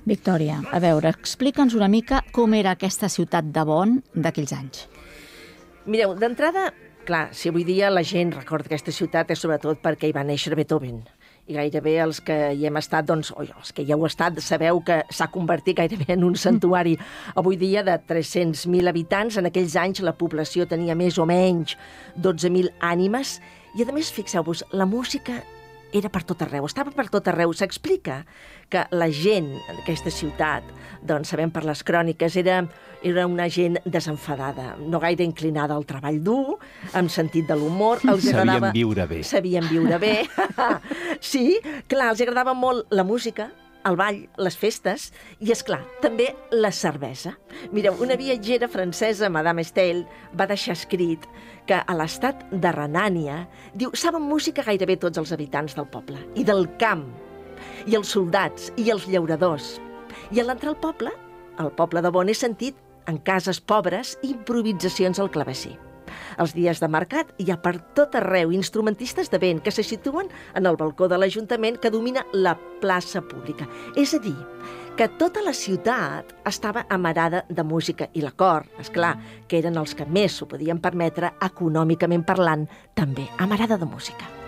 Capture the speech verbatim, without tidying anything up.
Victòria, a veure, explica'ns una mica com era aquesta ciutat de Bonn d'aquells anys. Mireu, d'entrada, clar, si avui dia la gent recorda aquesta ciutat és sobretot perquè hi va néixer Beethoven. I gairebé els que hi hem estat, doncs, oi, els que hi heu estat, sabeu que s'ha convertit gairebé en un santuari. Avui dia de tres-cents mil habitants, en aquells anys la població tenia més o menys dotze mil ànimes, i a més, fixeu-vos, la música era per tot arreu, estava per tot arreu. S'explica que la gent d'aquesta ciutat, doncs sabem per les cròniques, era, era una gent desenfadada, no gaire inclinada al treball dur, amb sentit de l'humor. Els Sabien agradava... viure bé. Sabien viure bé. Sí, clar, els agradava molt la música, el ball, les festes i, és clar, també la cervesa. Mireu, una viatgera francesa, Madame Stel, va deixar escrit que a l'estat de Renània, diu, saben música gairebé tots els habitants del poble, i del camp, i els soldats, i els llauradors. I a l'entrar al poble, al poble de Bonn, he sentit, en cases pobres, improvisacions al clavecí. Els dies de mercat hi ha per tot arreu instrumentistes de vent que se situen en el balcó de l'Ajuntament que domina la plaça pública. És a dir, que tota la ciutat estava amarada de música i la cort, esclar, que eren els que més s'ho podien permetre, econòmicament parlant, també amarada de música.